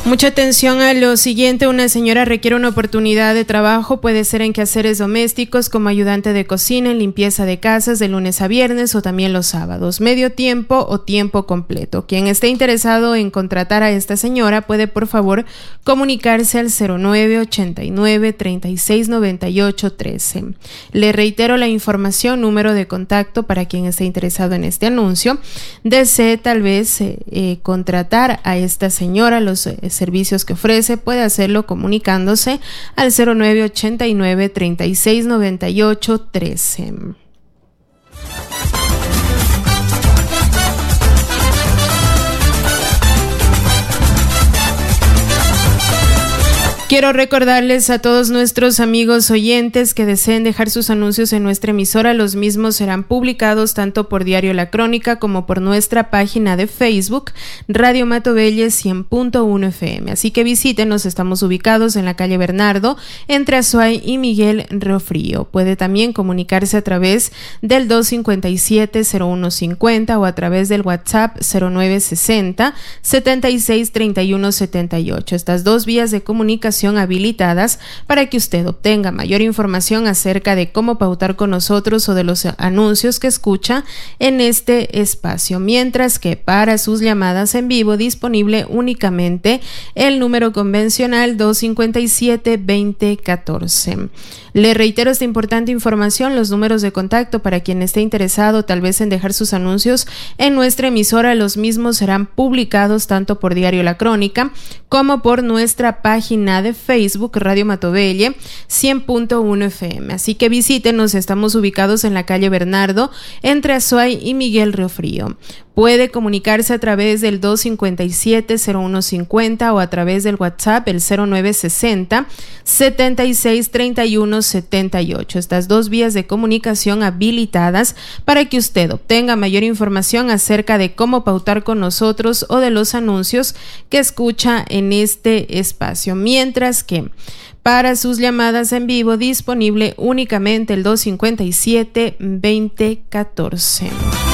Mucha atención a lo siguiente. Una señora requiere una oportunidad de trabajo. Puede ser en quehaceres domésticos como ayudante de cocina, en limpieza de casas de lunes a viernes o también los sábados, medio tiempo o tiempo completo. Quien esté interesado en contratar a esta señora puede por favor comunicarse al 0989 3698 13. Le reitero la información, número de contacto para quien esté interesado en este anuncio. Desee tal vez contratar a esta señora, los servicios que ofrece, puede hacerlo comunicándose al 0989 3698 13. Quiero recordarles a todos nuestros amigos oyentes que deseen dejar sus anuncios en nuestra emisora. Los mismos serán publicados tanto por Diario La Crónica como por nuestra página de Facebook, Radio Matovelle 100.1 FM. Así que visítenos, estamos ubicados en la calle Bernardo, entre Azuay y Miguel Riofrío. Puede también comunicarse a través del 257-0150 o a través del WhatsApp 0960-763178. Estas dos vías de comunicación habilitadas para que usted obtenga mayor información acerca de cómo pautar con nosotros o de los anuncios que escucha en este espacio, mientras que para sus llamadas en vivo disponible únicamente el número convencional 257-2014. Le reitero esta importante información, los números de contacto para quien esté interesado tal vez en dejar sus anuncios en nuestra emisora. Los mismos serán publicados tanto por Diario La Crónica como por nuestra página de Facebook, Radio Matovelle 100.1 FM. Así que visítenos, estamos ubicados en la calle Bernardo, entre Azuay y Miguel Riofrío. Puede comunicarse a través del 257-0150 o a través del WhatsApp el 0960-763178. Estas dos vías de comunicación habilitadas para que usted obtenga mayor información acerca de cómo pautar con nosotros o de los anuncios que escucha en este espacio. Mientras que para sus llamadas en vivo disponible únicamente el 257-2014.